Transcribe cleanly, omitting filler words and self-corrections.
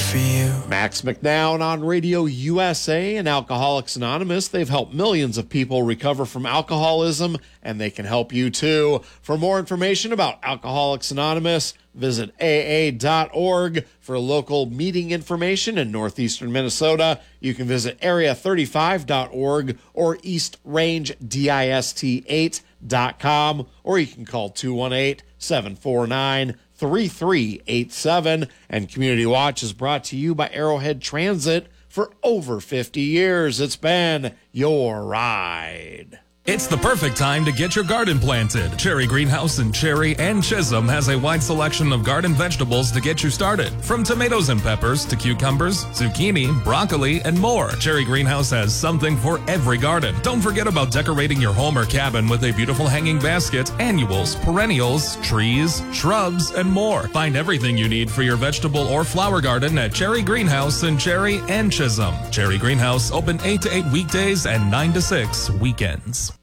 for you. Max McNown on Radio USA and Alcoholics Anonymous. They've helped millions of people recover from alcoholism, and they can help you too. For more information about Alcoholics Anonymous, visit aa.org. For local meeting information in northeastern Minnesota, you can visit area35.org or eastrangedist8.com, or you can call 218-749-3387. And Community Watch is brought to you by Arrowhead Transit. For over 50 years, it's been your ride. It's the perfect time to get your garden planted. Cherry Greenhouse in Cherry and Chisholm has a wide selection of garden vegetables to get you started. From tomatoes and peppers to cucumbers, zucchini, broccoli, and more. Cherry Greenhouse has something for every garden. Don't forget about decorating your home or cabin with a beautiful hanging basket, annuals, perennials, trees, shrubs, and more. Find everything you need for your vegetable or flower garden at Cherry Greenhouse in Cherry and Chisholm. Cherry Greenhouse open 8 to 8 weekdays and 9 to 6 weekends.